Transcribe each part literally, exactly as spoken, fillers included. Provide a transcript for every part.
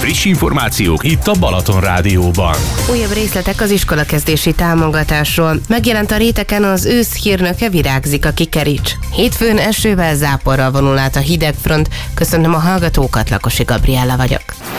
Friss információk itt a Balaton Rádióban. Újabb részletek az iskolakezdési támogatásról. Megjelent a réteken az ősz hírnöke, virágzik a kikerics. Hétfőn esővel, záporral vonul át a hidegfront. Köszönöm a hallgatókat, Lakosi Gabriella vagyok.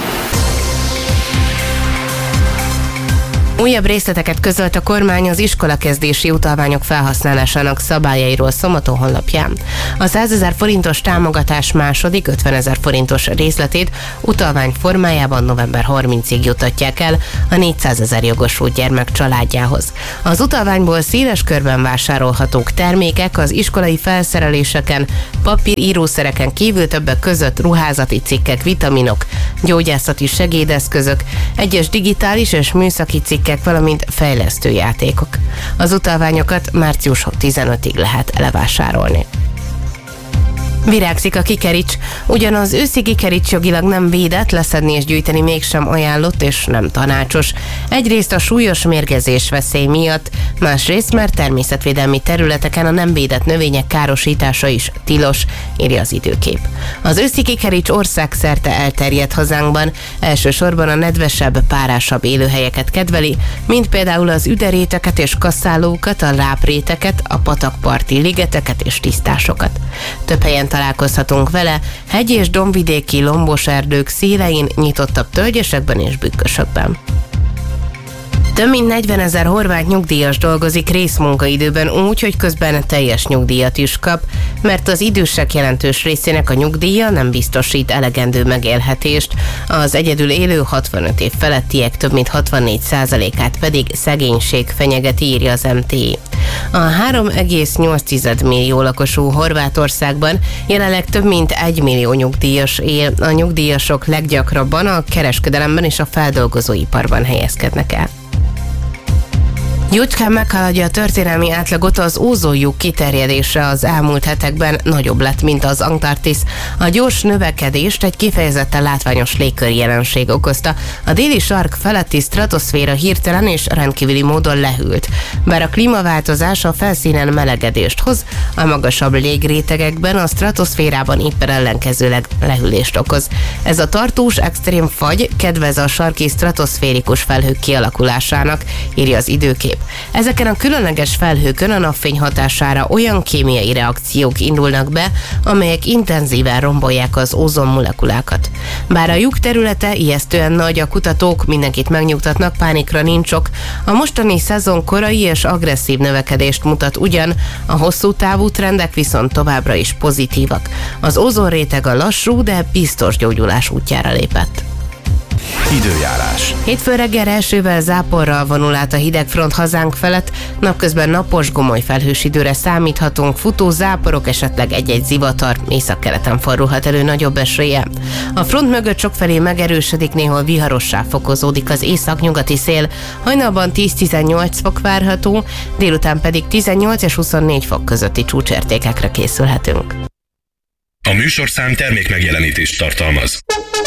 Újabb részleteket közölt a kormány az iskolakezdési utalványok felhasználásának szabályairól Szombaton honlapján. A százezer forintos támogatás második ötvenezer forintos részletét utalvány formájában november harmincadikáig juttatják el a négyszázezer jogosult gyermek családjához. Az utalványból széles körben vásárolhatók termékek az iskolai felszereléseken, papír, írószereken kívül többek között ruházati cikkek, vitaminok, gyógyászati segédeszközök, egyes digitális és műszaki cikkek, valamint fejlesztő játékok. Az utalványokat március tizenötödikéig lehet levásárolni. Virágzik a kikerics. Ugyan az őszi kikerics jogilag nem védett, leszedni és gyűjteni mégsem ajánlott és nem tanácsos. Egyrészt a súlyos mérgezés veszély miatt, másrészt mert természetvédelmi területeken a nem védett növények károsítása is tilos, írja az Időkép. Az őszi kikerics országszerte elterjedt hazánkban, elsősorban a nedvesebb, párásabb élőhelyeket kedveli, mint például az üderéteket és kasszálókat, a lápréteket, a patakparti ligeteket és tisztásokat. Több helyen találkozhatunk vele, hegy- és dombvidéki lombos erdők szélein, nyitottabb tölgyesekben és bükkösökben. Több mint negyvenezer horvát nyugdíjas dolgozik részmunkaidőben úgy, hogy közben teljes nyugdíjat is kap, mert az idősek jelentős részének a nyugdíja nem biztosít elegendő megélhetést, az egyedül élő hatvanöt év felettiek több mint hatvannégy százalékát pedig szegénység fenyegeti, írja az em té i. A három egész nyolc millió lakosú Horvátországban jelenleg több mint egy millió nyugdíjas él. A nyugdíjasok leggyakrabban a kereskedelemben és a feldolgozóiparban helyezkednek el. Jócskán meghaladja a történelmi átlagot, az ózonlyuk kiterjedése az elmúlt hetekben nagyobb lett, mint az Antarktisz. A gyors növekedést egy kifejezetten látványos légkörjelenség okozta. A déli sark feletti stratoszféra hirtelen és rendkívüli módon lehűlt. Bár a klímaváltozás a felszínen melegedést hoz, a magasabb légrétegekben, a stratoszférában éppen ellenkezőleg lehűlést okoz. Ez a tartós extrém fagy kedvez a sarki stratoszférikus felhők kialakulásának, írja az Időkép. Ezeken a különleges felhőkön a napfény hatására olyan kémiai reakciók indulnak be, amelyek intenzíven rombolják az ózon molekulákat. Bár a lyuk területe ijesztően nagy, a kutatók mindenkit megnyugtatnak, pánikra nincs ok. A mostani szezon korai és agresszív növekedést mutat ugyan, a hosszú távú trendek viszont továbbra is pozitívak. Az ózonréteg a lassú, de biztos gyógyulás útjára lépett. Időjárás. Hétfő reggel esővel, záporral vonul át a hidegfront hazánk felett, napközben napos, gomoly felhős időre számíthatunk, futó záporok, esetleg egy-egy zivatar, északkeleten fordulhat elő nagyobb eséllyel. A front mögött sokfelé megerősödik, néhol viharossá fokozódik az északnyugati szél, hajnalban tíz-tizennyolc fok várható, délután pedig tizennyolc és huszonnégy fok közötti csúcsértékekre készülhetünk. A műsorszám termékmegjelenítést tartalmaz.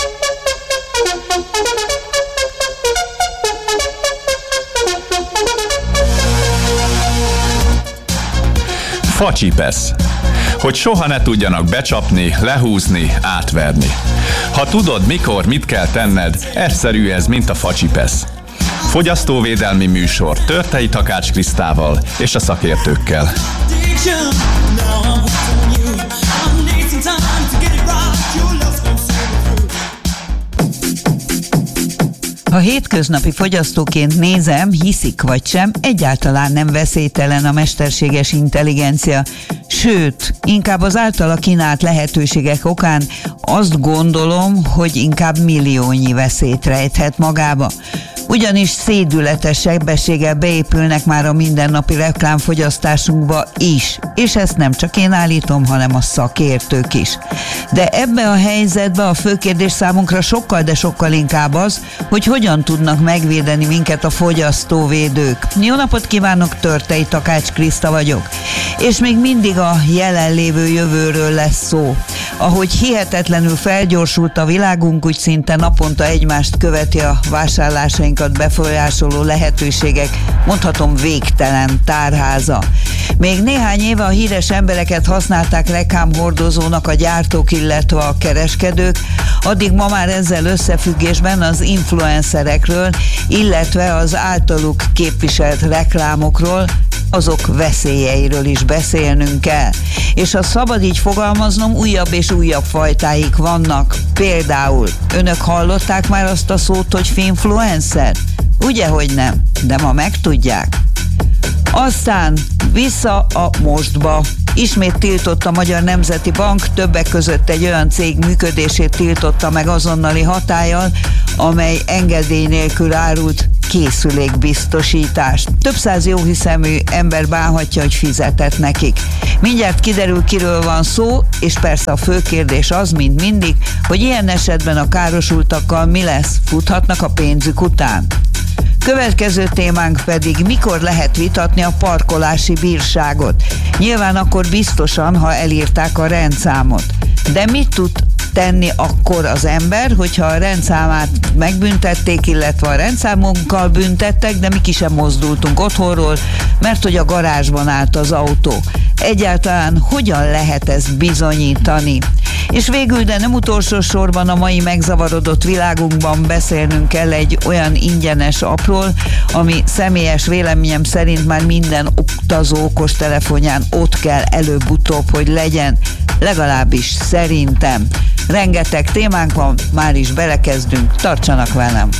Facsipesz. Hogy soha ne tudjanak becsapni, lehúzni, átverni. Ha tudod, mikor, mit kell tenned, egyszerű ez, mint a facsipesz. Fogyasztóvédelmi műsor Törtei Takács Krisztával és a szakértőkkel. Ha hétköznapi fogyasztóként nézem, hiszik vagy sem, egyáltalán nem veszélytelen a mesterséges intelligencia. Sőt, inkább az általa kínált lehetőségek okán azt gondolom, hogy inkább milliónyi veszélyt rejthet magába. Ugyanis szédületes sebességgel beépülnek már a mindennapi reklámfogyasztásunkba is, és ezt nem csak én állítom, hanem a szakértők is. De ebbe a helyzetbe a fő kérdés számunkra sokkal, de sokkal inkább az, hogy hogyan tudnak megvédeni minket a fogyasztóvédők. Jó napot kívánok, Törtei Takács Kriszta vagyok. És még mindig a jelenlévő jövőről lesz szó. Ahogy hihetetlenül felgyorsult a világunk, úgy szinte naponta egymást követi a vásárlásaink mindannyiunkat befolyásoló lehetőségek, mondhatom végtelen tárháza. Még néhány éve a híres embereket használták reklámhordozónak a gyártók, illetve a kereskedők, addig ma már ezzel összefüggésben az influencerekről, illetve az általuk képviselt reklámokról, azok veszélyeiről is beszélnünk kell. És ha szabad így fogalmaznom, újabb és újabb fajtáik vannak. Például, önök hallották már azt a szót, hogy finfluencer? Ugye, hogy nem, de ma megtudják. Aztán vissza a mostba. Ismét tiltott a Magyar Nemzeti Bank, többek között egy olyan cég működését tiltotta meg azonnali hatállyal, amely engedély nélkül árult készülékbiztosítást. Több száz jóhiszemű ember bánhatja, hogy fizetett nekik. Mindjárt kiderül, kiről van szó, és persze a fő kérdés az, mint mindig, hogy ilyen esetben a károsultakkal mi lesz? Futhatnak a pénzük után? Következő témánk pedig, mikor lehet vitatni a parkolási bírságot. Nyilván akkor biztosan, ha elírták a rendszámot. De mit tud tenni akkor az ember, hogyha a rendszámát megbüntették, illetve a rendszámunkkal büntettek, de mi ki sem mozdultunk otthonról, mert hogy a garázsban állt az autó. Egyáltalán hogyan lehet ezt bizonyítani? És végül, de nem utolsó sorban a mai megzavarodott világunkban beszélnünk kell egy olyan ingyenes appról, ami személyes véleményem szerint már minden utazó okostelefonján ott kell előbb-utóbb, hogy legyen, legalábbis szerintem. Rengeteg témánk van, már is belekezdünk, tartsanak velem!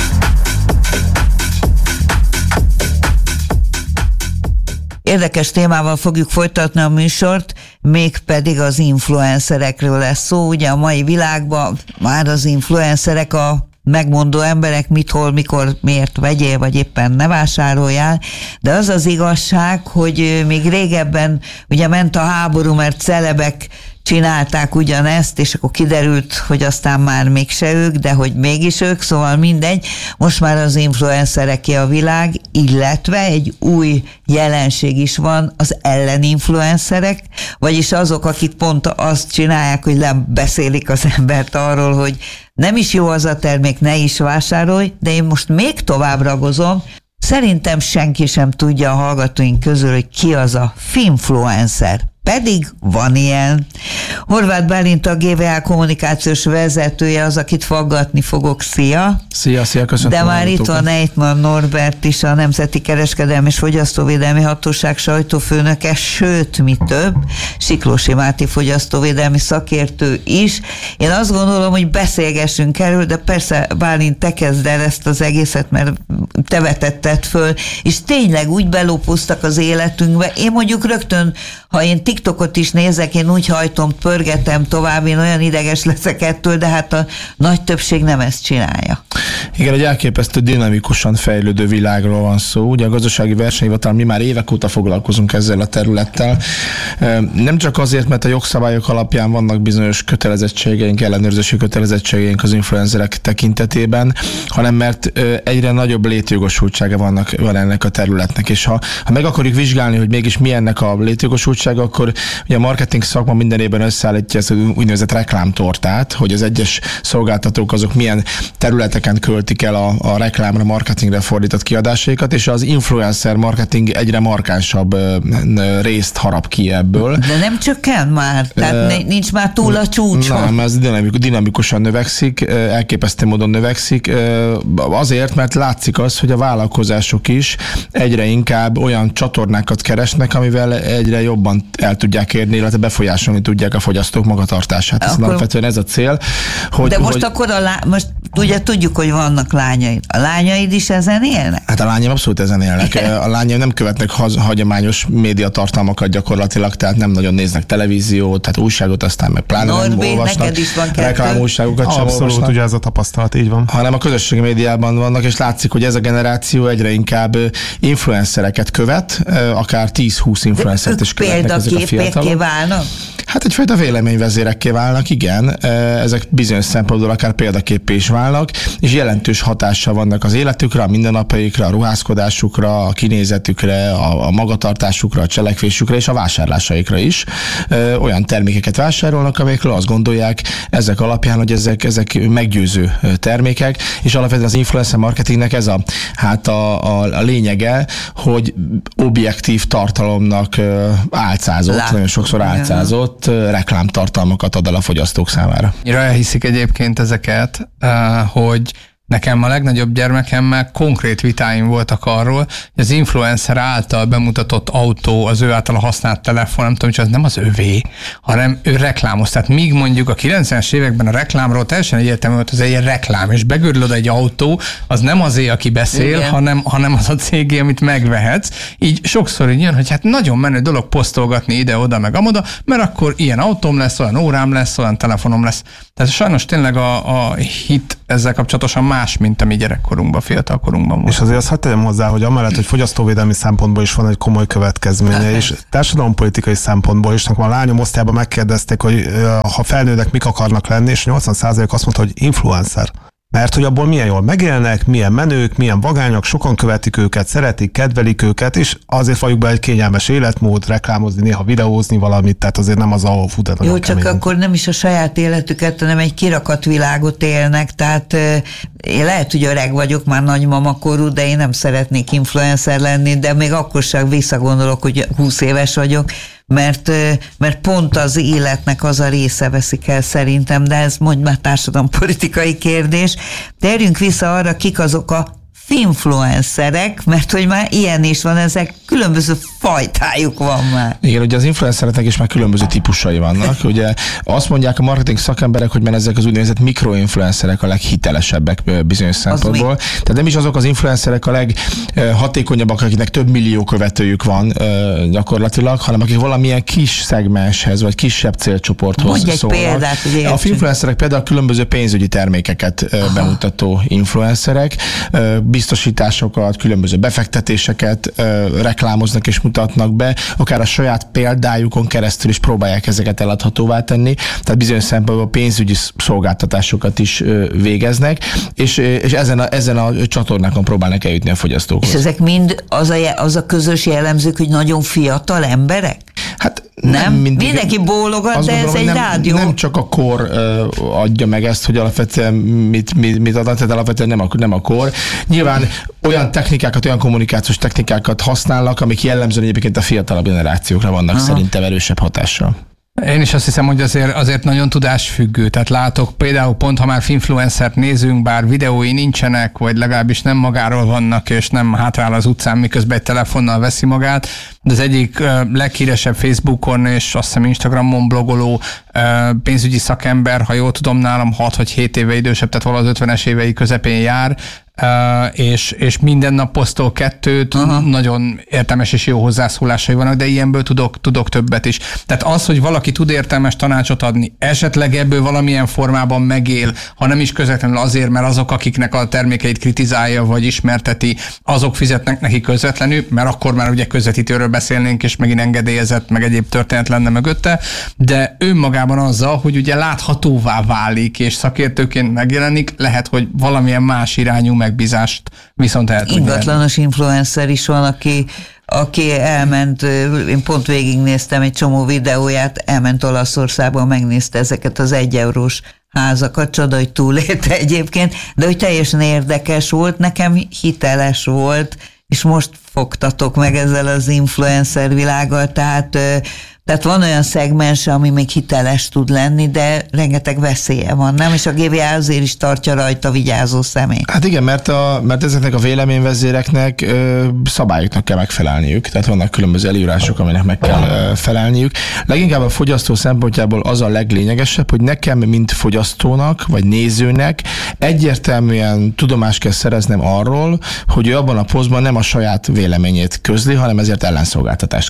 Érdekes témával fogjuk folytatni a műsort, mégpedig az influencerekről lesz szó. Ugye a mai világban már az influencerek a megmondó emberek, mit, hol, mikor, miért vegyél, vagy éppen ne vásároljál, de az az igazság, hogy még régebben ugye ment a háború, mert celebek csinálták ugyanezt, és akkor kiderült, hogy aztán már mégse ők, de hogy mégis ők, szóval mindegy. Most már az influencereké a világ, illetve egy új jelenség is van, az elleninfluencerek, vagyis azok, akik pont azt csinálják, hogy lebeszélik az embert arról, hogy nem is jó az a termék, ne is vásárolj, de én most még tovább ragozom. Szerintem senki sem tudja a hallgatóink közül, hogy ki az a finfluencer. Pedig van ilyen. Horváth Bálint a gé vé á kommunikációs vezetője az, akit faggatni fogok. Szia! Szia, szia, köszönöm. De már itt van Eitman Norbert is, a Nemzeti Kereskedelmi és Fogyasztóvédelmi Hatóság sajtófőnöke, sőt, mi több, Siklósi Máté fogyasztóvédelmi szakértő is. Én azt gondolom, hogy beszélgessünk erről, de persze Bálint, te kezd el ezt az egészet, mert te vetetted föl, és tényleg úgy belópoztak az életünkbe. Én mondjuk rögtön, ha én TikTokot is nézek, én úgy hajtom, pörgetem tovább, én olyan ideges leszek ettől, de hát a nagy többség nem ezt csinálja. Igen, egy elképesztő dinamikusan fejlődő világról van szó. Ugye a gazdasági versenyhivatal, mi már évek óta foglalkozunk ezzel a területtel. Nem csak azért, mert a jogszabályok alapján vannak bizonyos kötelezettségeink, ellenőrzési kötelezettségeink az influencerek tekintetében, hanem mert egyre nagyobb létjogosultsága vannak, van ennek a területnek. És ha, ha meg akarjuk vizsgálni, hogy mégis mi ennek a létjogosultsága, akkor ugye a marketing szakma minden évben összeállítja ezt az úgynevezett reklámtortát, hogy az egyes szolgáltatók azok milyen területeken költik el a, a reklámra, marketingre fordított kiadásaikat, és az influencer marketing egyre markánsabb részt harap ki ebből. De nem csökken már? Tehát uh, nincs már túl a csúcson? Nem, ez dinamikusan növekszik, elképesztő módon növekszik, azért, mert látszik az, hogy a vállalkozások is egyre inkább olyan csatornákat keresnek, amivel egyre jobban el tudják érni, illetve befolyásolni tudják a fogyasztók magatartását. Ez alapvetően ez a cél. Hogy, de most hogy, akkor a lá... most ugye tudjuk, hogy vannak lányaid. A lányaid is ezen élnek? Hát a lányaim abszolút ezen élnek. A lányaim nem követnek hagyományos médiatartalmakat gyakorlatilag, tehát nem nagyon néznek televíziót, tehát újságot, aztán meg pláne Norbé, nem olvasnak. Neked is van kettő. Reklámújságokat sem abszolút, olvasnak. ugye ez a tapasztalat, így van. Hanem a közösségi médiában vannak, és látszik, hogy ez a generáció egyre inkább influencereket követ, akár tíz-húsz influencert is követnek ezek a fiatalok. Válnak? Hát egyfajta véleményvezérekké válnak, igen. Ezek bizonyos szempontból akár példaképpé is válnak. válnak, és jelentős hatással vannak az életükre, a mindennapjaikra, a ruházkodásukra, a kinézetükre, a, a magatartásukra, a cselekvésükre és a vásárlásaikra is. Ö, olyan termékeket vásárolnak, amelyekről azt gondolják ezek alapján, hogy ezek, ezek meggyőző termékek, és alapvetően az influencer marketingnek ez a, hát a, a, a lényege, hogy objektív tartalomnak álcázott, Lát. nagyon sokszor álcázott reklámtartalmakat ad el a fogyasztók számára. Annyira elhiszik egyébként ezeket, hogy nekem a legnagyobb gyermekemmel konkrét vitáim voltak arról, hogy az influencer által bemutatott autó, az ő által használt telefon, nem tudom, hogy az nem az övé, hanem ő reklámoz. Tehát míg mondjuk a kilencvenes években a reklámról teljesen egyértelmű volt, az egy reklám, és begörül oda egy autó, az nem azé, aki beszél, hanem, hanem az a cégé, amit megvehetsz. Így sokszor így jön, hogy hát nagyon menő dolog posztolgatni ide-oda, meg amoda, mert akkor ilyen autóm lesz, olyan órám lesz, olyan telefonom lesz. Tehát sajnos tényleg a, a hit ezzel kapcsolatosan más, mint a mi gyerekkorunkban, fiatalkorunkban volt. És azért azt hadd tegyem hozzá, hogy amellett, hogy fogyasztóvédelmi szempontból is van egy komoly következménye, és társadalompolitikai szempontból is. Nekem a lányom osztályban megkérdezték, hogy ha felnőnek, mik akarnak lenni, és nyolcvan százalék azt mondta, hogy influencer. Mert hogy abból milyen jól megélnek, milyen menők, milyen vagányok, sokan követik őket, szeretik, kedvelik őket, és azért valljuk be egy kényelmes életmód, reklámozni, néha videózni valamit, tehát azért nem az a fú, de jó, csak kemény. Akkor nem is a saját életüket, hanem egy kirakat világot élnek, tehát én lehet, hogy öreg vagyok, már nagymamakorú, de én nem szeretnék influencer lenni, de még akkor sem visszagondolok, hogy húsz éves vagyok, mert, mert pont az életnek az a része veszik el szerintem, de ez mondj már társadalompolitikai kérdés. Térjünk vissza arra, kik azok a finfluencerek, mert hogy már ilyen is van, ezek különböző fajtájuk van már. Igen, ugye az influencereknek is már különböző típusai vannak. Ugye azt mondják a marketing szakemberek, hogy már ezek az úgynevezett mikroinfluencerek a leghitelesebbek bizonyos szempontból. Tehát nem is azok az influencerek a leghatékonyabbak, akiknek több millió követőjük van gyakorlatilag, hanem akik valamilyen kis szegmenshez, vagy kisebb célcsoporthoz Mondj egy szólnak. példát, hogy a finfluencerek például különböző pénzügyi termékeket Aha. bemutató influencerek, biztosításokat, különböző befektetéseket ö, reklámoznak és mutatnak be, akár a saját példájukon keresztül is próbálják ezeket eladhatóvá tenni, tehát bizonyos szempontból pénzügyi szolgáltatásokat is ö, végeznek, és, és ezen, a, ezen a csatornákon próbálnak eljutni a fogyasztókhoz. És ezek mind az a, az a közös jellemzők, hogy nagyon fiatal emberek? Hát nem, nem mindig, mindenki bólogat, de gondolom, ez egy nem, rádió. Nem csak a kor uh, adja meg ezt, hogy alapvetően mit, mit, mit adnak, tehát alapvetően nem a, nem a kor. Nyilván olyan technikákat, olyan kommunikációs technikákat használnak, amik jellemzően egyébként a fiatalabb generációkra vannak Aha. szerintem erősebb hatással. Én is azt hiszem, hogy azért, azért nagyon tudásfüggő. Tehát látok például pont, ha már influencert nézünk, bár videói nincsenek, vagy legalábbis nem magáról vannak, és nem hátrál az utcán, miközben egy telefonnal veszi magát, de az egyik leghíresebb Facebookon és azt hiszem Instagramon blogoló pénzügyi szakember, ha jól tudom, nálam hat vagy hét éve idősebb, tehát valahogy az ötvenes évei közepén jár, Uh, és, és minden nap posztol kettőt, Aha. nagyon értelmes és jó hozzászólásai vannak, de ilyenből tudok, tudok többet is. Tehát az, hogy valaki tud értelmes tanácsot adni, esetleg ebből valamilyen formában megél, ha nem is közvetlenül azért, mert azok, akiknek a termékeit kritizálja vagy ismerteti, azok fizetnek neki közvetlenül, mert akkor már ugye közvetítőről beszélnénk, és megint engedélyezett, meg egyéb történet lenne mögötte, de önmagában azzal, hogy ugye láthatóvá válik, és szakértőként megjelenik, lehet, hogy valamilyen más irányú megbízást viszont el tudja. Ingatlanos influencer is van, aki, aki elment, én pont végignéztem egy csomó videóját, elment Olaszországba, megnézte ezeket az egy eurós házakat, csoda, hogy túlélte egyébként, de hogy teljesen érdekes volt, nekem hiteles volt, és most fogtatok meg ezzel az influencer világgal, tehát Tehát van olyan szegmens, ami még hiteles tud lenni, de rengeteg veszélye van, nem? És a gé vé á azért is tartja rajta vigyázó személy. Hát igen, mert, a, mert ezeknek a véleményvezéreknek ö, szabályoknak kell megfelelniük, tehát vannak különböző előírások, aminek meg kell ö, felelniük. Leginkább a fogyasztó szempontjából az a leglényegesebb, hogy nekem, mint fogyasztónak, vagy nézőnek egyértelműen tudomást kell szereznem arról, hogy ő abban a posztban nem a saját véleményét közli, hanem ezért ellenszolgáltatást kap.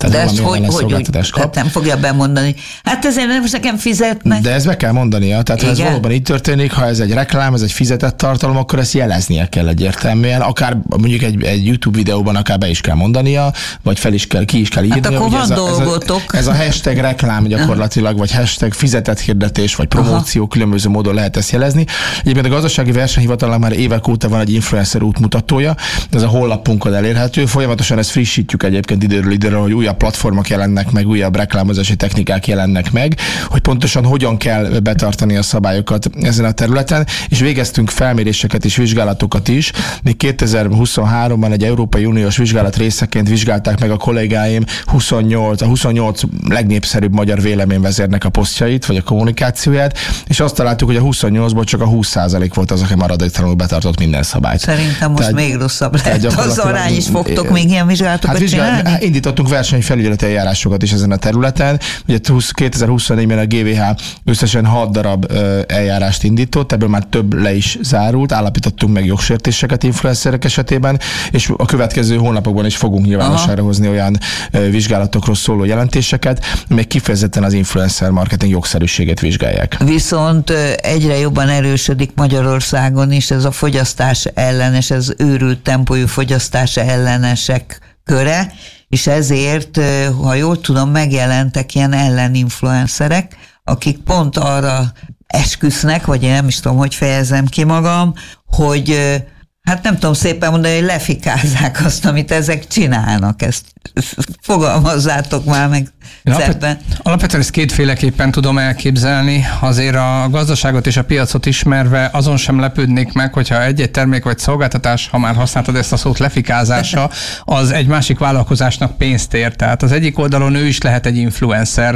Tehát de ezt hogy, hogy, hogy kap. nem fogja bemondani. Hát ezért nem most nekem fizetnek. De ez be kell mondania. Tehát ha ez valóban így történik, ha ez egy reklám, ez egy fizetett tartalom, akkor ezt jeleznie kell egyértelműen. Akár mondjuk egy, egy YouTube videóban akár be is kell mondania, vagy fel is kell, ki is kell írni. Hát akkor van ez dolgotok. A, ez, a, ez a hashtag reklám gyakorlatilag, vagy hashtag fizetett hirdetés, vagy promóció, aha, különböző módon lehet ezt jelezni. Egyébként a gazdasági versenyhivatalnak már évek óta van egy influencer útmutatója, ez a honlapunkon elérhető. Folyamatosan ezt frissítjük egyébként időről időre, hogy újabb platformok jelennek meg, újabb reklámozási technikák jelennek meg, hogy pontosan hogyan kell betartani a szabályokat ezen a területen, és végeztünk felméréseket és vizsgálatokat is. Még kétezer-huszonháromban egy Európai Uniós vizsgálat részeként vizsgálták meg a kollégáim huszonnyolc, a huszonnyolc legnépszerűbb magyar véleményvezérnek a posztjait, vagy a kommunikációját, és azt találtuk, hogy a huszonnyolcból csak a húsz százalék volt az, aki maradéktalanul betartott minden szabályt. Szerintem most tehát, még rosszabb lett az arány, is fogtok még ilyen vizsgálatokat hát csinálni? Hát indítottunk versenyfelügyeleti eljárásokat is ezen a területen. Ugye kétezer-huszonnégyben a gé vé há összesen hat darab eljárást indított, ebből már több le is zárult, állapítottunk meg jogsértéseket influencerek esetében, és a következő hónapokban is fogunk nyilvánosságra hozni olyan vizsgálatokról szóló jelentéseket, amelyek kifejezetten az influencer marketing jogszerűségét vizsgálják. Viszont egyre jobban erősödik Magyarországon is ez a fogyasztás ellenes, ez őrült tempójú fogyasztás ellenesek köre, és ezért, ha jól tudom, megjelentek ilyen elleninfluencerek, akik pont arra esküsznek, vagy én nem is tudom, hogy fejezem ki magam, hogy hát nem tudom szépen mondani, hogy lefikázzák azt, amit ezek csinálnak. Ezt fogalmazzátok már meg szebben. Alapvetően ezt kétféleképpen tudom elképzelni. Azért a gazdaságot és a piacot ismerve azon sem lepődnék meg, hogyha egy-egy termék vagy szolgáltatás, ha már használtad ezt a szót, lefikázása, az egy másik vállalkozásnak pénzt ér. Tehát az egyik oldalon ő is lehet egy influencer,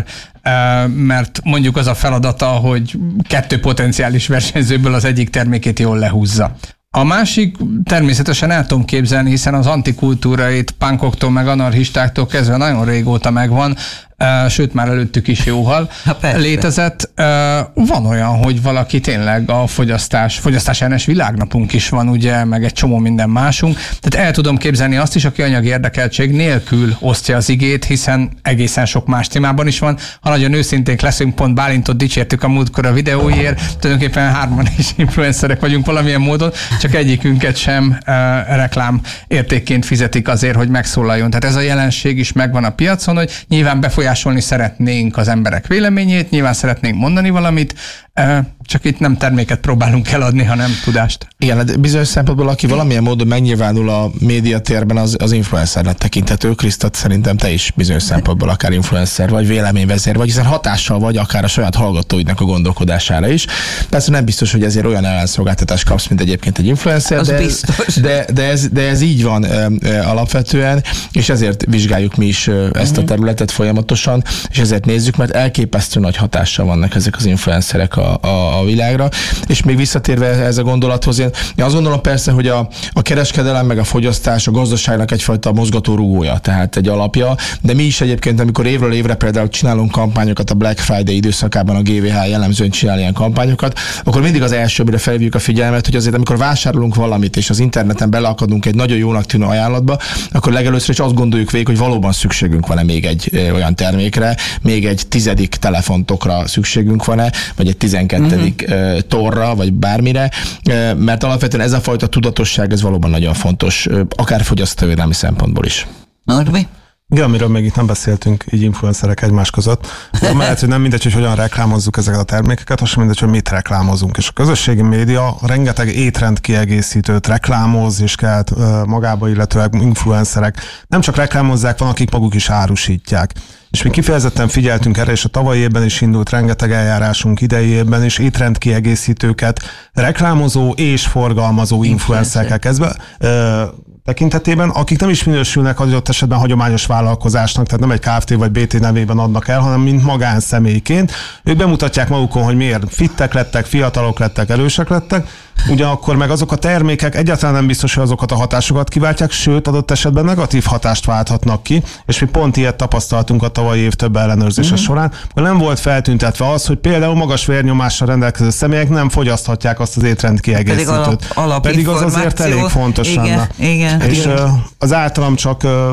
mert mondjuk az a feladata, hogy kettő potenciális versenyzőből az egyik termékét jól lehúzza. A másik természetesen el tudom képzelni, hiszen az antikultúrait punkoktól meg anarchistáktól kezdve nagyon régóta megvan, sőt már előttük is jóval létezett. Van olyan, hogy valaki tényleg a fogyasztás, fogyasztás ellenes világnapunk is van, ugye, meg egy csomó minden másunk. Tehát el tudom képzelni azt is, aki anyagi érdekeltség nélkül osztja az igét, hiszen egészen sok más témában is van. Ha nagyon őszinték leszünk, pont Bálintot dicsértük a múltkor a videóiért, tulajdonképpen hárman is influencerek vagyunk valamilyen módon, csak egyikünket sem uh, reklám értékként fizetik azért, hogy megszólaljon. Tehát ez a jelenség is megvan a piacon, hogy nyilván befolyásolni szeretnénk az emberek véleményét, nyilván szeretnénk mondani valamit, csak itt nem terméket próbálunk eladni, hanem tudást. Igen, de bizonyos szempontból, aki valamilyen módon megnyilvánul a médiatérben, az, az influencernek tekinthető. Krisztat, szerintem te is bizonyos szempontból akár influencer vagy, véleményvezér vagy, hiszen hatással vagy akár a saját hallgatóidnak a gondolkodására is. Persze nem biztos, hogy ezért olyan ellenszolgáltatást kapsz, mint egyébként egy influencer, de ez, de, de, ez, de ez így van e, e, alapvetően, és ezért vizsgáljuk mi is ezt a területet folyamatosan, és ezért nézzük, mert elképesztő nagy hatással vannak ezek az influencerek a A, a, a világra. És még visszatérve ez a gondolathoz, én, én azt gondolom persze, hogy a, a kereskedelem meg a fogyasztás a gazdaságnak egyfajta mozgatórugója, tehát egy alapja, de mi is egyébként, amikor évről évre például csinálunk kampányokat, a Black Friday időszakában a gé vé há jellemzően csinál ilyen kampányokat, akkor mindig az elsőbbire felhívjuk a figyelmet, hogy azért amikor vásárolunk valamit, és az interneten beleakadunk egy nagyon jónak tűnő ajánlatba, akkor legelőször is azt gondoljuk végig, hogy valóban szükségünk van-e még egy ö, olyan termékre, még egy tizedik telefontokra szükségünk van-e, vagy egy tizenkettedik uh-huh. torra, vagy bármire, mert alapvetően ez a fajta tudatosság, ez valóban nagyon fontos, akár fogyasztóvédelmi szempontból is. Norbi? Igen, amiről még itt nem beszéltünk, így influencerek egymás között. Amellett, hogy nem mindegy, hogy hogyan reklámozzuk ezeket a termékeket, az sem mindegy, hogy mit reklámozunk. És a közösségi média rengeteg étrend kiegészítőt reklámoz, és kelt magába, illetőleg influencerek nem csak reklámozzák, van, akik maguk is árusítják. És mi kifejezetten figyeltünk erre, és a tavalyi évben is indult rengeteg eljárásunk, idei évben is étrend kiegészítőket reklámozó és forgalmazó influencerekkel kezdve tekintetében, akik nem is minősülnek adott esetben hagyományos vállalkozásnak, tehát nem egy ká ef té vagy bé té nevében adnak el, hanem mint magánszemélyként. Ők bemutatják magukon, hogy miért fittek lettek, fiatalok lettek, erősek lettek, ugyanakkor meg azok a termékek egyáltalán nem biztos, hogy azokat a hatásokat kiváltják, sőt adott esetben negatív hatást válthatnak ki, és mi pont ilyet tapasztaltunk a tavalyi év több ellenőrzése uh-huh. során, hogy nem volt feltüntetve az, hogy például magas vérnyomással rendelkező személyek nem fogyaszthatják azt az étrend kiegészítőt. Pedig, alap, alap Pedig az azért elég fontos igen, lenne. Igen. És igen. az általam csak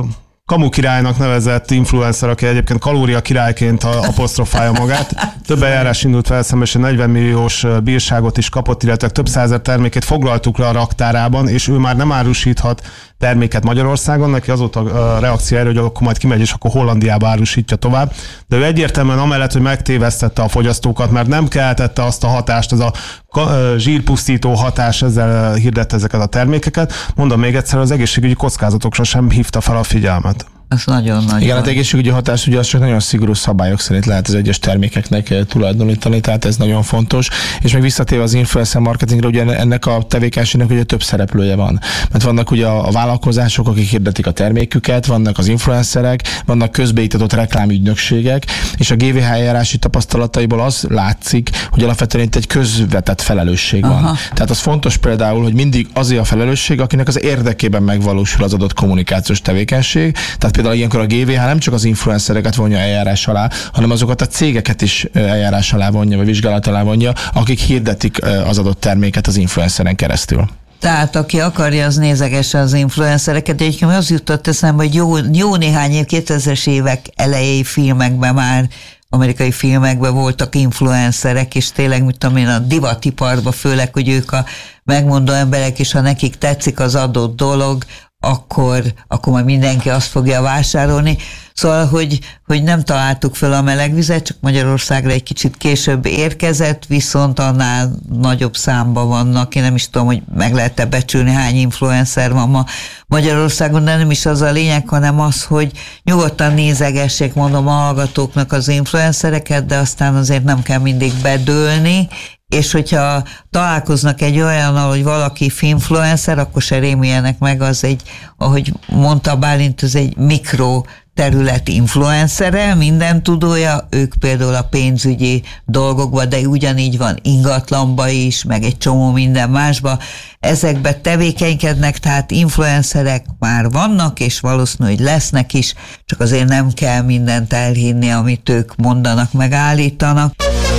kamu királynak nevezett influencer, aki egyébként kalória királyként apostrofálja magát. Több eljárás indult fel szemben, és egy negyven milliós bírságot is kapott, illetve több százezer termékét foglaltuk le a raktárában, és ő már nem árusíthat terméket Magyarországon, neki azóta a reakció erő, hogy akkor majd kimegy, és akkor Hollandiába árusítja tovább. De ő egyértelműen amellett, hogy megtévesztette a fogyasztókat, mert nem keltette azt a hatást, ez a zsírpusztító hatás, ezzel hirdette ezeket a termékeket. Mondom még egyszer, az egészségügyi kockázatokra sem hívta fel a figyelmet. Ez nagyon-nagyon. Igen, az egészségügyi hatás ugye az csak nagyon szigorú szabályok szerint lehet az egyes termékeknek tulajdonítani, tehát ez nagyon fontos. És még visszatérve az influencer marketingre, ugye ennek a tevékenységnek ugye több szereplője van. Mert vannak ugye a vállalkozások, akik hirdetik a terméküket, vannak az influencerek, vannak közbeiktatott reklámügynökségek, és a gé vé há eljárási tapasztalataiból az látszik, hogy alapvetően itt egy közvetett felelősség van. Aha. Tehát az fontos például, hogy mindig azért a felelősség, akinek az érdekében megvalósul az adott kommunikációs tevékenység. Tehát például ilyenkor a gé vé há nem csak az influencereket vonja eljárás alá, hanem azokat a cégeket is eljárás alá vonja, vagy vizsgálat alá vonja, akik hirdetik az adott terméket az influenceren keresztül. Tehát aki akarja, az nézegesse az influencereket. Egyébként az jutott eszembe, hogy jó, jó néhány év, kétezres évek elejéi filmekben már, amerikai filmekben voltak influencerek, és tényleg, mit tudom én, a divatiparban főleg, hogy ők a megmondó emberek, és ha nekik tetszik az adott dolog, akkor, akkor majd mindenki azt fogja vásárolni. Szóval, hogy, hogy nem találtuk fel a melegvizet, csak Magyarországra egy kicsit később érkezett, viszont annál nagyobb számban vannak. Én nem is tudom, hogy meg lehet-e becsülni, hány influencer van ma Magyarországon, de nem is az a lényeg, hanem az, hogy nyugodtan nézegessék, mondom, a hallgatóknak az influencereket, de aztán azért nem kell mindig bedőlni, és hogyha találkoznak egy olyan, hogy valaki influencer, akkor se rémüljenek meg, az egy, ahogy mondta Bálint, az egy mikro terület influencere, minden tudója, ők például a pénzügyi dolgokban, de ugyanígy van ingatlanba is, meg egy csomó minden másba. Ezekbe tevékenykednek, tehát influencerek már vannak, és valószínű, hogy lesznek is, csak azért nem kell mindent elhinni, amit ők mondanak, meg állítanak.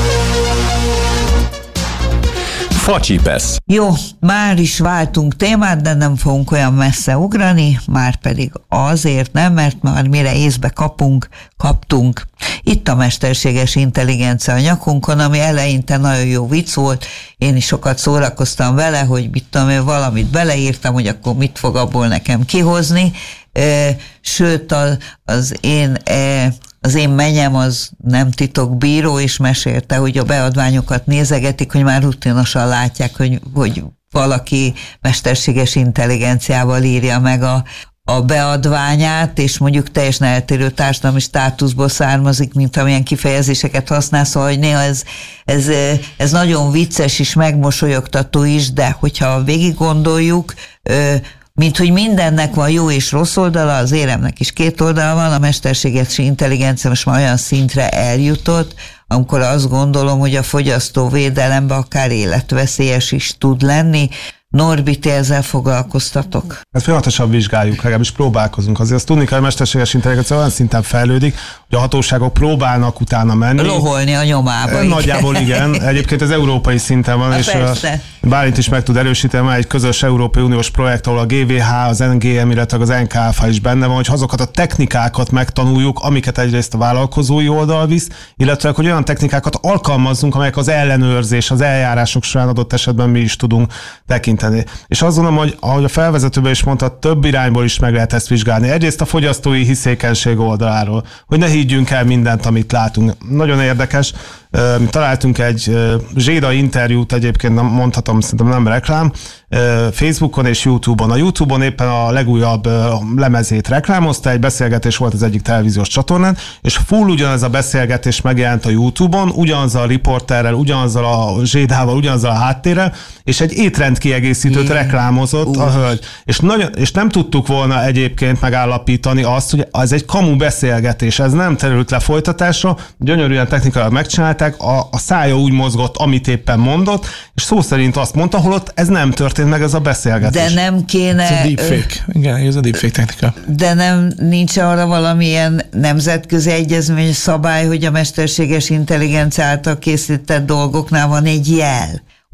Facsipesz. Jó, már is váltunk témát, de nem fogunk olyan messze ugrani, már pedig azért nem, mert már mire észbe kapunk, kaptunk. Itt a mesterséges intelligencia a nyakunkon, ami eleinte nagyon jó vicc volt. Én is sokat szórakoztam vele, hogy mit tudom én, valamit beleírtam, hogy akkor mit fog abból nekem kihozni. Sőt, az én... Az én menyem az nem titokbíró, és mesélte, hogy a beadványokat nézegetik, hogy már rutinosan látják, hogy, hogy valaki mesterséges intelligenciával írja meg a, a beadványát, és mondjuk teljesen eltérő társadalmi státuszból származik, mint amilyen kifejezéseket használ, szóval hogy néha ez, ez, ez nagyon vicces és megmosolyogtató is, de hogyha végig gondoljuk, mint hogy mindennek van jó és rossz oldala, az éremnek is két oldala van, a mesterséges intelligencia most már olyan szintre eljutott, amikor azt gondolom, hogy a fogyasztóvédelemben akár életveszélyes is tud lenni. Norbi, ti ezzel foglalkoztatok? Ezt folyamatosan vizsgáljuk, legalábbis próbálkozunk. Azért azt tudni kell, hogy a mesterséges intelligencia olyan szinten fejlődik, hogy a hatóságok próbálnak utána menni. Loholni a nyomába. Nagyjából igen. Egyébként ez európai szinten van, na, és persze. Bálint is meg tud erősíteni, már egy közös Európai Uniós projekt, ahol a gé vé há, az en gé em, illetve az en ká ef á is benne van, hogy azokat a technikákat megtanuljuk, amiket egyrészt a vállalkozói oldal visz, illetve hogy olyan technikákat alkalmazzunk, amelyek az ellenőrzés, az eljárások során adott esetben mi is tudunk tekinteni. És azt gondolom, hogy ahogy a felvezetőben is mondta, több irányból is meg lehet ezt vizsgálni. Egyrészt a fogyasztói hiszékenység oldaláról, hogy ne higgyünk el mindent, amit látunk. Nagyon érdekes. Mi találtunk egy Zséda interjút, egyébként mondhatom, szerintem nem reklám, Facebookon és YouTube-on. A YouTube-on éppen a legújabb lemezét reklámozta, egy beszélgetés volt az egyik televíziós csatornán, és full ugyanez a beszélgetés megjelent a YouTube-on, ugyanazzal a riporterrel, ugyanazzal a Zsédával, ugyanazzal a háttérrel, és egy étrendkiegészítőt reklámozott a hölgy. És, nagyon, és nem tudtuk volna egyébként megállapítani azt, hogy ez egy kamu beszélgetés, ez nem terült le folytatásra, gyönyörűen technikailag megcsinálták, a, a szája úgy mozgott, amit éppen mondott, és szó szerint azt mondta, holott ez nem történt meg, ez a beszélgetés. De nem kéne... Ez a deepfake. Igen, ez a deepfake technika. De nem nincs arra valamilyen nemzetközi egyezmény, szabály, hogy a mesterséges intelligencia által készített dolgoknál van egy jel.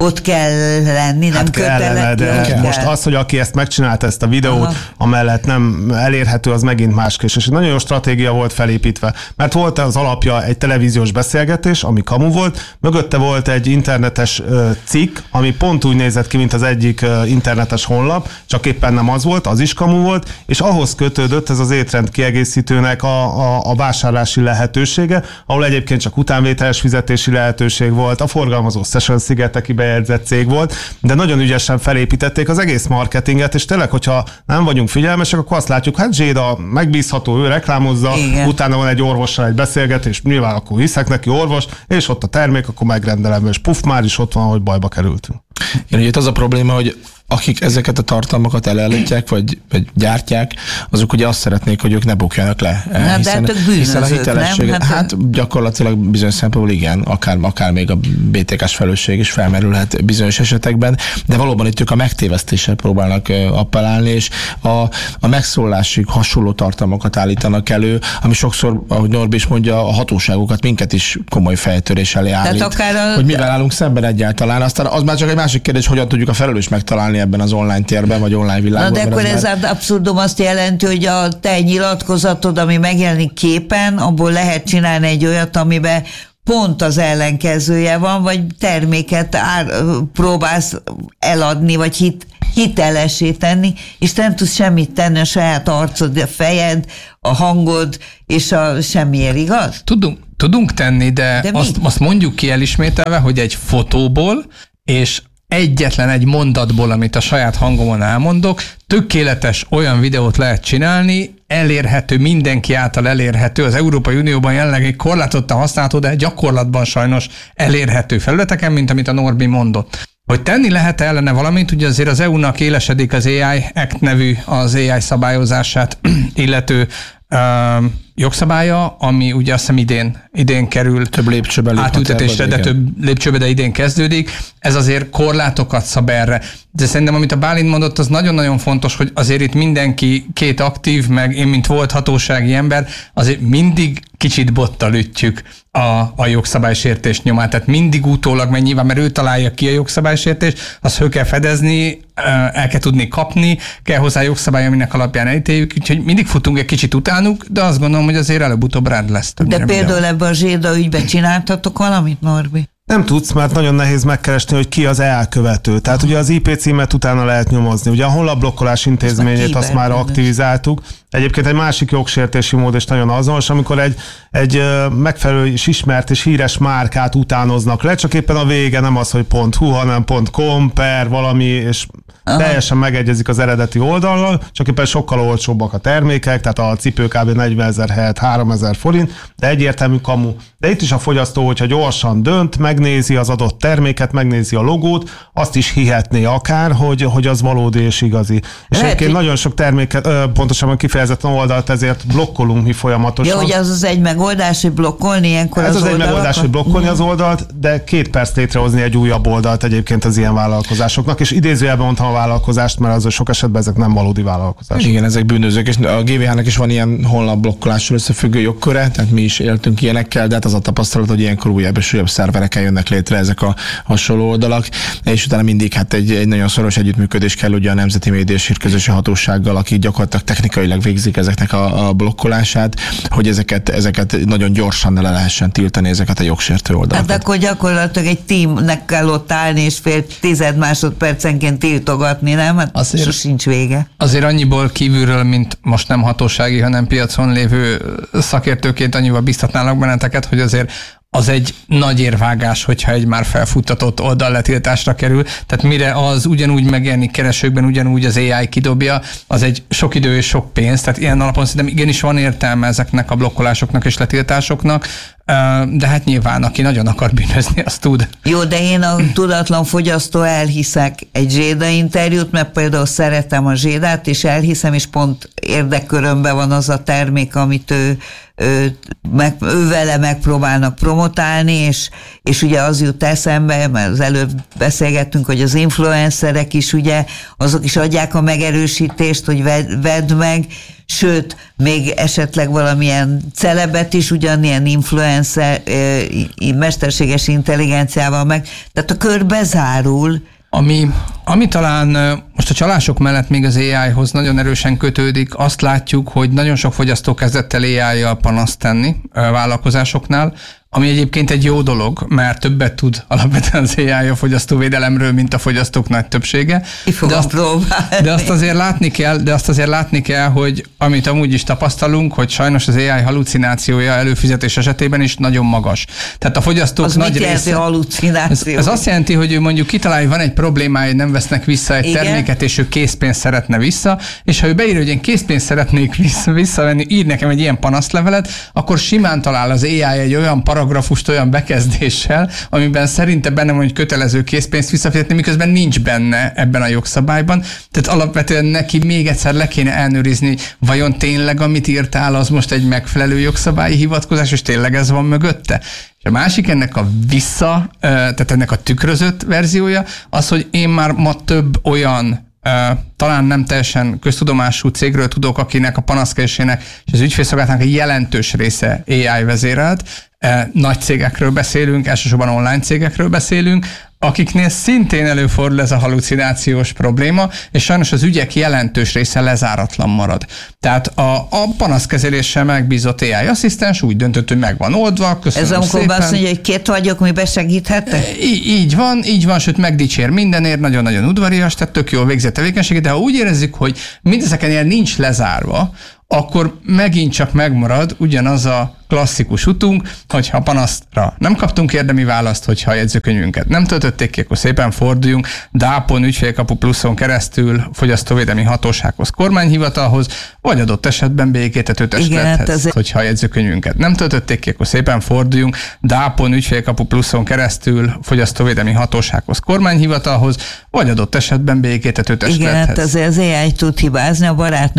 ott kell lenni, nem hát kellene, de kötelező. most az, hogy aki ezt megcsinálta, ezt a videót, aha, amellett nem elérhető, az megint más kérdés. És egy nagyon jó stratégia volt felépítve, mert volt az alapja egy televíziós beszélgetés, ami kamu volt, mögötte volt egy internetes cikk, ami pont úgy nézett ki, mint az egyik internetes honlap, csak éppen nem az volt, az is kamu volt, és ahhoz kötődött ez az étrend kiegészítőnek a, a, a vásárlási lehetősége, ahol egyébként csak utánvételes fizetési lehetőség volt, a forgalmazó Session Szigeteki bejegyzett cég volt, de nagyon ügyesen felépítették az egész marketinget, és tényleg, hogyha nem vagyunk figyelmesek, akkor azt látjuk, hát Zséda megbízható, ő reklámozza, igen, utána van egy orvossal egy beszélgetés, nyilván akkor hiszek neki, orvos, és ott a termék, akkor megrendelem, és puff, már is ott van, hogy bajba kerültünk. Igen, ugye az a probléma, hogy akik ezeket a tartalmakat elállítják, vagy, vagy gyártják, azok ugye azt szeretnék, hogy ők ne bukjanak le. Na, hiszen, de hát hiszen a hitelesség, nem? Hát, hát gyakorlatilag bizonyos szempontból igen, akár, akár még a bé té ká-s felelősség is felmerülhet bizonyos esetekben, de valóban itt ők a megtévesztéssel próbálnak appellálni, és a, a megszólásig hasonló tartalmakat állítanak elő, ami sokszor, ahogy Norbi is mondja, a hatóságokat, minket is komoly fejtörés elé állít, a... hogy mivel állunk szemben egyáltalán. Aztán az már csak egy másik kérdés, hogyan tudjuk a felelős megtalálni ebben az online térben, vagy online világban. Na de akkor ez már... abszurdum azt jelenti, hogy a te nyilatkozatod, ami megjelenik képen, abból lehet csinálni egy olyat, amiben pont az ellenkezője van, vagy terméket ár, próbálsz eladni, vagy hit, hitelessé tenni, és nem tudsz semmit tenni a saját arcod, a fejed, a hangod, és a semmiért, igaz? Tudunk, tudunk tenni, de, de azt, azt mondjuk ki elismételve, hogy egy fotóból, és egyetlen egy mondatból, amit a saját hangomon elmondok, tökéletes olyan videót lehet csinálni, elérhető, mindenki által elérhető, az Európai Unióban jelenleg egy korlátozottan használható, de gyakorlatban sajnos elérhető felületeken, mint amit a Norbi mondott. Hogy tenni lehet ellene valamit, ugye azért az é u-nak élesedik az á i Act nevű, az á i szabályozását illető uh, jogszabálya, ami ugye azt hiszem idén, idén kerül több lépcsőbe átültetésre, de több lépcsőbe, de idén kezdődik. Ez azért korlátokat szab erre. De szerintem, amit a Bálint mondott, az nagyon-nagyon fontos, hogy azért itt mindenki két aktív, meg én, mint volt hatósági ember, azért mindig kicsit bottal ütjük a, a jogszabálysértés nyomát. Tehát mindig utólag, mert nyilván, mert ő találja ki a jogszabálysértést, azt föl kell fedezni, el kell tudni kapni, kell hozzá jogszabály, aminek alapján elítéljük, úgyhogy mindig futunk egy kicsit utánuk, de azt gondolom, hogy azért előbb-utóbb rád lesz. De például ebben a Zséda ügyben csináltatok valamit, Norbi? Nem tudsz, mert nagyon nehéz megkeresni, hogy ki az elkövető. Tehát ugye az í pé címet utána lehet nyomozni. Ugye a honlapblokkolás intézményét azt már aktivizáltuk. Egyébként egy másik jogsértési mód és nagyon azonos, amikor egy, egy megfelelő és ismert és híres márkát utánoznak le, csak éppen a vége nem az, hogy .hu, hanem .com per valami, és aha, teljesen megegyezik az eredeti oldallal, csak éppen sokkal olcsóbbak a termékek, tehát a cipő kb. negyvenezer helyett háromezer forint, de egyértelmű kamu. De itt is a fogyasztó, hogyha gyorsan dönt, megnézi az adott terméket, megnézi a logót, azt is hihetné akár, hogy, hogy az valódi és igazi. És egyébként nagyon sok terméket, pontosabban kifejezetten oldalt ezért blokkolunk mi folyamatosan. Jó, hogy az az egy megoldás, hogy blokkolni ilyenkor Ez az, az az egy megoldás, hogy blokkolni az oldalt, de két perc létrehozni egy újabb oldalt egyébként az ilyen vállalkozásoknak, és idézőjelben mondtam a vállalkozást, mert az sok esetben ezek nem valódi vállalkozások. Igen, ezek bűnözők, és a gé vé há-nak is van ilyen honlapblokkolással összefüggő jogköre, tehát mi is éltünk ilyenekkel, de hát az a tapasztalat, hogy ilyenkor újabb és újabb szervereken jönnek létre ezek a hasonló oldalak, és utána mindig hát egy, egy nagyon szoros együttműködés kell ugye a Nemzeti Média és Hírközlési Hatósággal, akik gyakorlatilag technikailag végzik ezeknek a, a blokkolását, hogy ezeket, ezeket nagyon gyorsan le lehessen tiltani, ezeket a jogsértő oldalakat. Hát akkor gyakorlatilag egy teamnek kell ott állni, és fél tized másodpercenként tiltogatni, nem? Hát azért sincs vége. Azért annyiból kívülről, mint most nem hatósági, hanem piacon lévő szakértőként annyival biztatnálak benneteket, hogy azért az egy nagy érvágás, hogyha egy már felfuttatott oldal letiltásra kerül. Tehát mire az ugyanúgy megjelenik keresőkben, ugyanúgy az á i kidobja, az egy sok idő és sok pénz. Tehát ilyen alapon szerintem igenis van értelme ezeknek a blokkolásoknak és letiltásoknak, de hát nyilván, aki nagyon akar bűnözni, azt tud. Jó, de én a tudatlan fogyasztó elhiszek egy Zséda interjút, mert például szeretem a Zsédát, és elhiszem, és pont érdekkörömben van az a termék, amit ő ő, meg, ő vele megpróbálnak promotálni, és, és ugye az jut eszembe, mert az előbb beszélgettünk, hogy az influencerek is ugye, azok is adják a megerősítést, hogy vedd, vedd meg, sőt, még esetleg valamilyen celebet is ugyanilyen influencer, mesterséges intelligenciával meg, tehát a kör bezárul. Ami, ami talán most a csalások mellett még az á í-hoz nagyon erősen kötődik, azt látjuk, hogy nagyon sok fogyasztó kezdett el á í-jal panaszt tenni vállalkozásoknál, ami egyébként egy jó dolog, mert többet tud alapvetően az á í a fogyasztóvédelemről, mint a fogyasztók nagy többsége. De azt, de azt azért látni kell, de azt azért látni kell, hogy amit amúgy is tapasztalunk, hogy sajnos az á í halucinációja előfizetés esetében is nagyon magas. Tehát a fogyasztók az nagy része... halucináció? Ez, ez azt jelenti, hogy ő mondjuk kitalálja, hogy van egy problémája, nem vesznek vissza egy Igen. terméket, és ő készpénzt szeretne vissza, és ha ő beírja, hogy én készpénzt szeretnék vissza, visszavenni, ír nekem egy ilyen panaszlevelet, akkor simán talál az á í egy olyan paragrafust olyan bekezdéssel, amiben szerinte benne van, hogy kötelező készpénzt visszafizetni, miközben nincs benne ebben a jogszabályban. Tehát alapvetően neki még egyszer le kéne ellenőrizni, vajon tényleg, amit írtál, az most egy megfelelő jogszabályi hivatkozás, és tényleg ez van mögötte. És a másik ennek a vissza, tehát ennek a tükrözött verziója, az, hogy én már ma több olyan Uh, talán nem teljesen köztudomású cégről tudok, akinek a panaszkeresésének és az ügyfélszolgálatnak egy jelentős része á í vezérelt. Uh, nagy cégekről beszélünk, elsősorban online cégekről beszélünk, akiknél szintén előfordul ez a halucinációs probléma, és sajnos az ügyek jelentős része lezáratlan marad. Tehát a, a panaszkezeléssel megbízott á í asszisztens úgy döntött, hogy meg van oldva, köszönöm Ez amikor szépen. azt mondja, hogy két vagyok, mi besegíthetek? Így, így van, így van, sőt megdicsér mindenért, nagyon-nagyon udvarias, tehát tök jól végzett tevékenységet, de ha úgy érezzük, hogy mindezeken ilyen nincs lezárva, akkor megint csak megmarad ugyanaz a klasszikus utunk, hogyha a panasztra nem kaptunk érdemi választ, hogyha a jegyzőkönyvünket nem töltötték ki, akkor szépen forduljunk dápon, ügyfélkapu pluszon keresztül fogyasztóvédelmi hatósághoz, kormányhivatalhoz, vagy adott esetben békétető testülethez. Hogyha a jegyzőkönyvünket nem töltötték ki, akkor szépen forduljunk dápon, ügyfélkapu pluszon keresztül fogyasztóvédelmi hatósághoz, kormányhivatalhoz, vagy adott esetben békétető testülethez. Igen, hát azért az á í tud hibázni, a barátnő